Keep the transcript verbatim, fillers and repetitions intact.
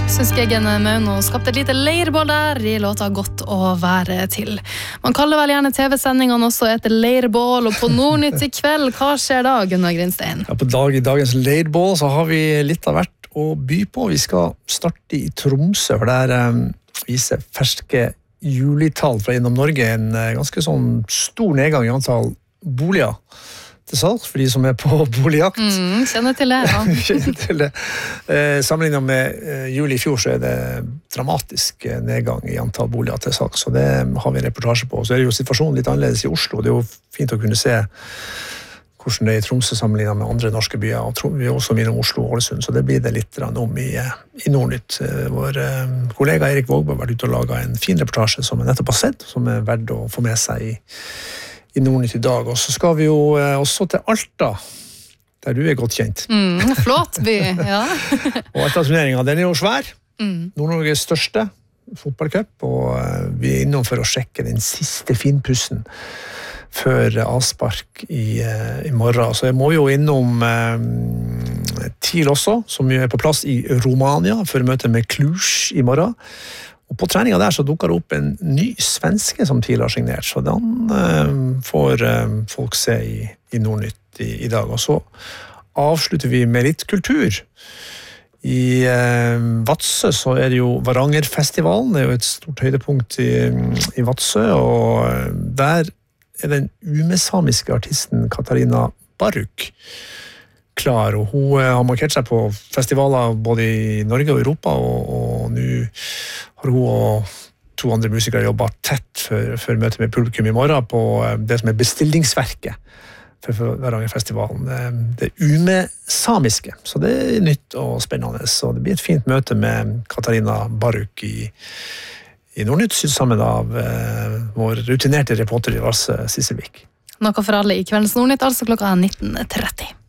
synes Skeggen Mauno skapte et lite leirbål der i låta Godt å være til. Man kaller vel gjerne T V-sendingene også et leirbål, og på Nordnytt i kveld, hva skjer da, Gunnar Grinstein? Ja, på dag, i dagens leirbål så har vi litt av hvert å by på. Vi skal starte i Tromsø, for der um, viser ferske julitall fra Innom Norge en uh, ganske sånn stor nedgang i antall boliger til salg, for de som er på boligjakt. Mm, kjenner til det, ja. kjenner til det. Eh, sammenlignet med eh, juli i fjor så er det dramatisk nedgang i antall boliger til salg, så det har vi en reportasje på. Så er det jo situasjonen litt annerledes i Oslo. Det er jo fint å kunne se hvordan det er i Tromsø sammenlignet med andre norske byer, og vi er også innom Oslo og Ålesund, så det blir det litt om i, i Nordnytt. Vår eh, kollega Erik Vågberg har vært ute og laget en fin reportasje som jeg nettopp har sett, som er verdt å få med seg i i Nordnytt i dag, og så skal vi jo eh, også til Alta, der du er godt kjent. Mm, flott by, ja. Og Alta-turneringen, den er jo svær. Mm. Nord-Norges største fotballcup, og eh, vi er innom for å sjekke den siste finpussen før avspark i, eh, i morgen. Så jeg må jo innom eh, TIL også, som jo er på plass i Romania, for møte med Cluj i morgen. Og på treninga der så dukker det opp en ny svenske som TIL har signert, så den eh, får eh, folk se i, i Nordnytt i, i dag. Og så avslutter vi med litt kultur. I eh, Vadsø så er det jo Varangerfestivalen, det er jo et stort høydepunkt i, i Vadsø, og der er den umesamiske artisten Katarina Baruk klar, og hun har markert seg på festivaler både i Norge og Europa, og, og nå har hun og to andre musikere jobbet tett for, for møte med publikum i morgen på det som er bestillingsverket for, for Varangerfestivalen, det, det umesamiske, så det er nytt og spennende, så det blir et fint møte med Katarina Baruk i, i Nordnytt, sammen av eh, vår rutinerte reporter i Vadsø, Sisselvik. Noe for alle i kveldens Nordnytt, altså klokka nitten tretti.